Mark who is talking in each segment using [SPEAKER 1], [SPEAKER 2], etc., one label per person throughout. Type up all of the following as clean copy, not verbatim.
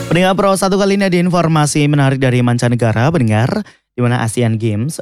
[SPEAKER 1] Pendengar Pro, satu kali ini ada informasi menarik dari mancanegara, pendengar, di mana Asian Games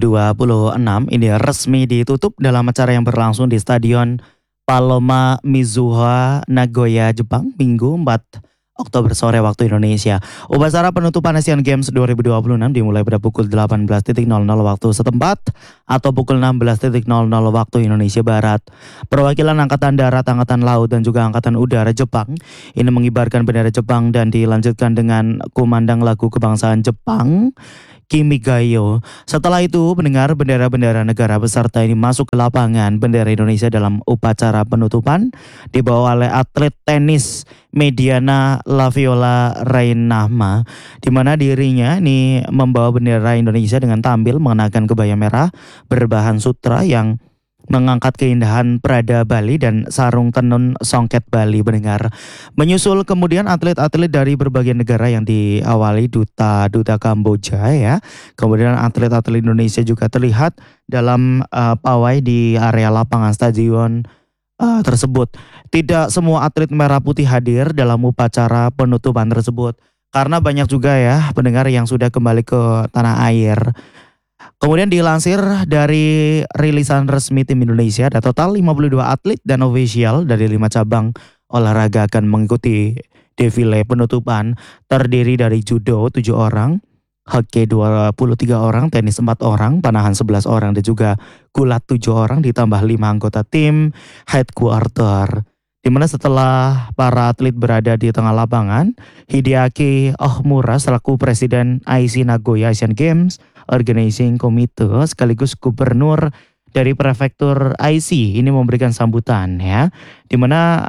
[SPEAKER 1] 2026 ini resmi ditutup dalam acara yang berlangsung di Stadion Paloma Mizuha, Nagoya, Jepang, Minggu 4 Oktober sore waktu Indonesia. Upacara penutupan Asian Games 2026 dimulai pada pukul 18.00 waktu setempat atau pukul 16.00 waktu Indonesia Barat. Perwakilan Angkatan Darat, Angkatan Laut, dan juga Angkatan Udara Jepang ini mengibarkan bendera Jepang dan dilanjutkan dengan kumandang lagu kebangsaan Jepang, Kimigayo. Setelah itu, pendengar, bendera-bendera negara peserta ini masuk ke lapangan bendera Indonesia dalam upacara penutupan dibawa oleh atlet tenis Mediana Laviola Rainahma, di mana dirinya ini membawa bendera Indonesia dengan tampil mengenakan kebaya merah berbahan sutra yang mengangkat keindahan Prada Bali dan sarung tenun songket Bali, pendengar. Menyusul kemudian atlet-atlet dari berbagai negara yang diawali duta Kamboja ya. Kemudian atlet-atlet Indonesia juga terlihat dalam pawai di area lapangan stadion tersebut. Tidak semua atlet merah putih hadir dalam upacara penutupan tersebut karena banyak juga ya pendengar yang sudah kembali ke tanah air. Kemudian dilansir dari rilisan resmi tim Indonesia, ada total 52 atlet dan ofisial dari 5 cabang olahraga akan mengikuti defile penutupan, terdiri dari judo 7 orang, hoki 23 orang, tenis 4 orang, panahan 11 orang, dan juga gulat 7 orang ditambah 5 anggota tim headquarter. Di mana setelah para atlet berada di tengah lapangan, Hideaki Ohmura selaku Presiden IC Nagoya Asian Games Organizing Committee sekaligus gubernur dari prefektur IC ini memberikan sambutan ya. Di mana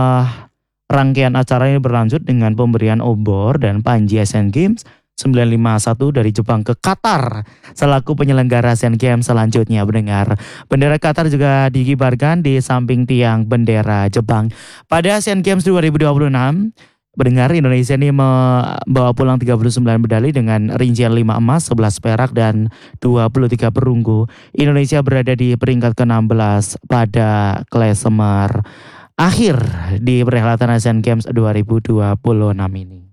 [SPEAKER 1] rangkaian acara ini berlanjut dengan pemberian obor dan panji Asian Games 951 dari Jepang ke Qatar selaku penyelenggara Asian Games selanjutnya, mendengar. Bendera Qatar juga dikibarkan di samping tiang bendera Jepang. Pada Asian Games 2026, mendengar, Indonesia ini membawa pulang 39 medali dengan rincian 5 emas, 11 perak, dan 23 perunggu. Indonesia berada di peringkat ke-16 pada klasemen akhir di perhelatan Asian Games 2026 ini.